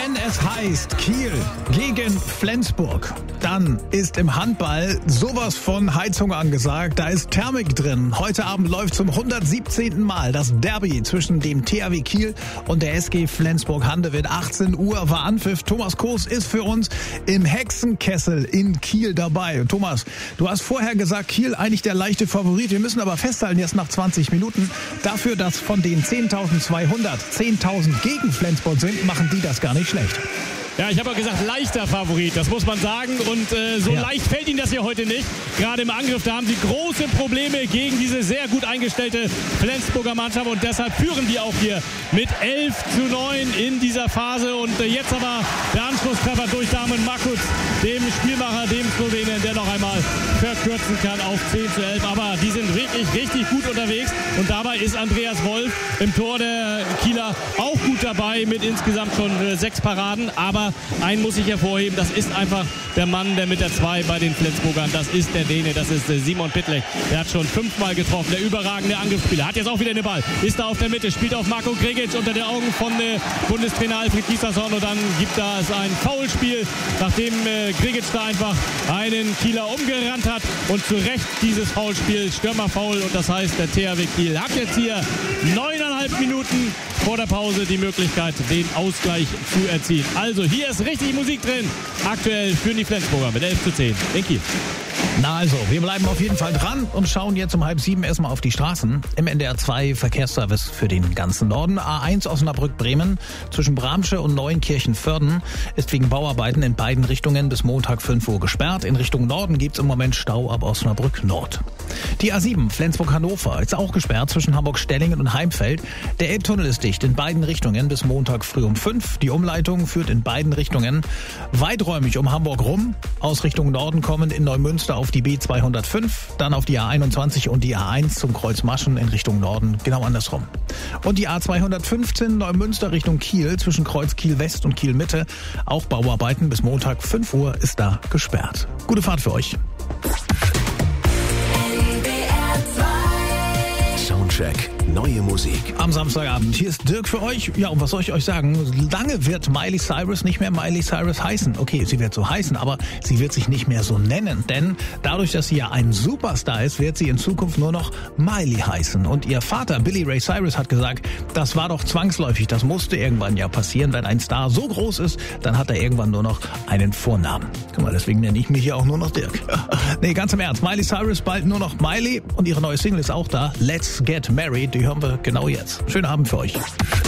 Wenn es heißt Kiel gegen Flensburg, dann ist im Handball sowas von Heizung angesagt. Da ist Thermik drin. Heute Abend läuft zum 117. Mal das Derby zwischen dem THW Kiel und der SG Flensburg-Handewitt. 18 Uhr war Anpfiff. Thomas Koos ist für uns im Hexenkessel in Kiel dabei. Thomas, du hast vorher gesagt, Kiel eigentlich der leichte Favorit. Wir müssen aber festhalten, jetzt nach 20 Minuten, dafür, dass von den 10.200 10.000 gegen Flensburg sind, machen die das gar nicht schlecht. Ja, ich habe auch gesagt, leichter Favorit, das muss man sagen. Und leicht fällt ihnen das hier heute nicht. Gerade im Angriff, da haben sie große Probleme gegen diese sehr gut eingestellte Flensburger Mannschaft. Und deshalb führen die auch hier mit 11:9 in dieser Phase. Und jetzt aber der Anschlusstreffer durch Damen Makuc, dem Spielmacher, dem Slowenen, der noch einmal verkürzen kann auf 10:11. Aber die sind wirklich richtig gut unterwegs. Und dabei ist Andreas Wolf im Tor der Kieler auch gut dabei mit insgesamt schon 6 Paraden. Aber einen muss ich hervorheben, das ist einfach der Mann, der mit der 2 bei den Flensburgern, das ist der Däne, das ist Simon Pittlech. Der hat schon 5-mal getroffen, der überragende Angriffsspieler. Hat jetzt auch wieder den Ball, ist da auf der Mitte, spielt auf Marco Gregic unter den Augen von Bundestrainer Alfred Gislason und dann gibt da es ein Foulspiel, nachdem Gregic da einfach einen Kieler umgerannt hat und zu Recht dieses Foulspiel, Stürmerfoul, und das heißt, der THW Kiel hat jetzt hier 9,5 Minuten vor der Pause die Möglichkeit, den Ausgleich zu erzielen. Also hier ist richtig Musik drin. Aktuell führen die Flensburger mit 11:10 in Kiel. Na also, wir bleiben auf jeden Fall dran und schauen jetzt um 6:30 erstmal auf die Straßen. Im NDR 2 Verkehrsservice für den ganzen Norden. A1 Osnabrück-Bremen zwischen Bramsche und Neuenkirchen-Vörden ist wegen Bauarbeiten in beiden Richtungen bis Montag 5 Uhr gesperrt. In Richtung Norden gibt es im Moment Stau ab Osnabrück Nord. Die A7 Flensburg-Hannover ist auch gesperrt zwischen Hamburg-Stellingen und Heimfeld. Der Elbtunnel ist dicht in beiden Richtungen bis Montag früh um 5. Die Umleitung führt in beiden Richtungen weiträumig um Hamburg rum. Aus Richtung Norden kommen in Neumünster auf die B205, dann auf die A21 und die A1 zum Kreuz Maschen in Richtung Norden, genau andersrum. Und die A215 Neumünster Richtung Kiel zwischen Kreuz Kiel West und Kiel Mitte. Auch Bauarbeiten bis Montag 5 Uhr ist da gesperrt. Gute Fahrt für euch. Soundcheck. Neue Musik. Am Samstagabend. Hier ist Dirk für euch. Ja, und was soll ich euch sagen? Lange wird Miley Cyrus nicht mehr Miley Cyrus heißen. Okay, sie wird so heißen, aber sie wird sich nicht mehr so nennen. Denn dadurch, dass sie ja ein Superstar ist, wird sie in Zukunft nur noch Miley heißen. Und ihr Vater, Billy Ray Cyrus, hat gesagt, das war doch zwangsläufig. Das musste irgendwann ja passieren. Wenn ein Star so groß ist, dann hat er irgendwann nur noch einen Vornamen. Guck mal, deswegen nenne ich mich hier auch nur noch Dirk. Nee, ganz im Ernst. Miley Cyrus bald nur noch Miley. Und ihre neue Single ist auch da. Let's Get Married. Die hören wir genau jetzt. Schönen Abend für euch.